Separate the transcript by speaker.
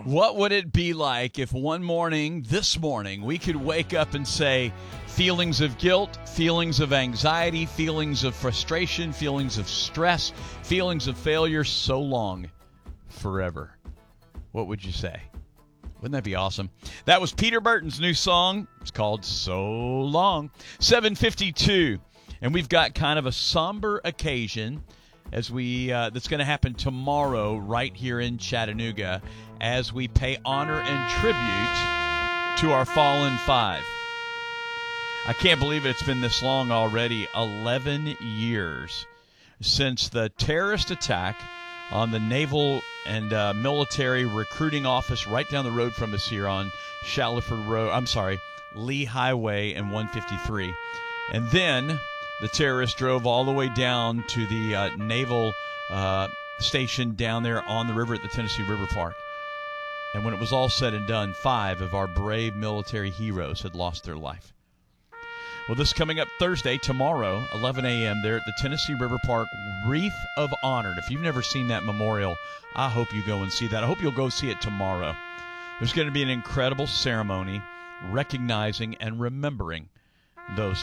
Speaker 1: What would it be like if one morning, this morning, we could wake up and say, feelings of guilt, feelings of anxiety, feelings of frustration, feelings of stress, feelings of failure, so long, forever? What would you say? Wouldn't that be awesome? That was Peter Burton's new song. It's called So Long. 7:52. And we've got kind of a somber occasion as that's going to happen tomorrow right here in Chattanooga as we pay honor and tribute to our fallen five. I can't believe it's been this long already, 11 years since the terrorist attack on the Naval and Military Recruiting Office right down the road from us here on Lee Highway and 153. And then the terrorists drove all the way down to the naval station down there on the river at the Tennessee River Park. And when it was all said and done, 5 of our brave military heroes had lost their life. Well, this is coming up Thursday, tomorrow, 11 a.m. there at the Tennessee River Park Wreath of Honor. And if you've never seen that memorial, I hope you go and see that. I hope you'll go see it tomorrow. There's going to be an incredible ceremony recognizing and remembering those